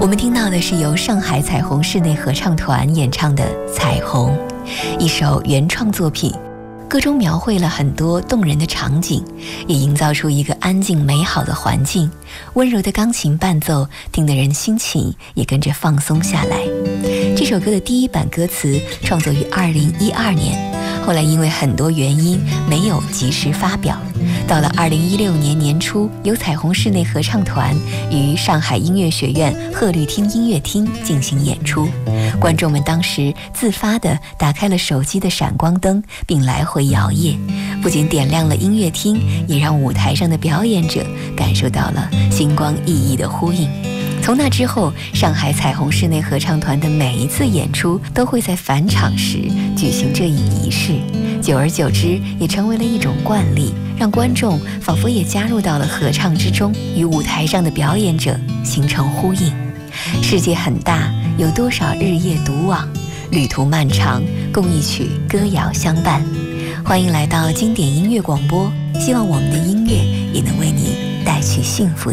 我们听到的是由上海彩虹室内合唱团演唱的《彩虹》，一首原创作品。歌中描绘了很多动人的场景，也营造出一个安静美好的环境。温柔的钢琴伴奏，听得人心情也跟着放松下来。这首歌的第一版歌词创作于2012年，后来因为很多原因没有及时发表。到了2016年年初，由彩虹室内合唱团于上海音乐学院鹤律厅音乐厅进行演出，观众们当时自发地打开了手机的闪光灯，并来回摇曳，不仅点亮了音乐厅，也让舞台上的表演者感受到了星光熠熠的呼应。从那之后，上海彩虹室内合唱团的每一次演出都会在返场时举行这一仪式，久而久之也成为了一种惯例，让观众仿佛也加入到了合唱之中，与舞台上的表演者形成呼应。世界很大，有多少日夜独往，旅途漫长，共一曲歌谣相伴。欢迎来到经典音乐广播，希望我们的音乐也能为你带去幸福。